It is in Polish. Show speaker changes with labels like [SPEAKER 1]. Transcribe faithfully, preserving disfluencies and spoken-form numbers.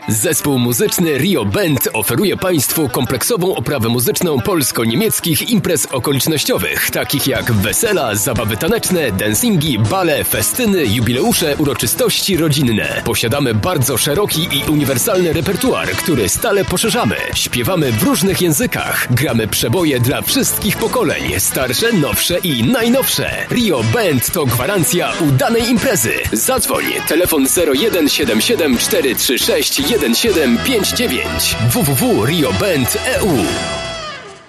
[SPEAKER 1] Zespół muzyczny Rio Band oferuje Państwu kompleksową oprawę muzyczną polsko-niemieckich imprez okolicznościowych, takich jak wesela, zabawy taneczne, dancingi, bale, festyny, jubileusze, uroczystości rodzinne. Posiadamy bardzo szeroki i uniwersalny repertuar, który stale poszerzamy. Śpiewamy w różnych językach, gramy przeboje dla wszystkich pokoleń, starsze, nowsze i najnowsze. Rio Band to gwarancja udanej imprezy. Zadzwoń, telefon zero jeden siedem siedem cztery trzy sześć jeden siedem pięć dziewięć w w w kropka rio band kropka e u.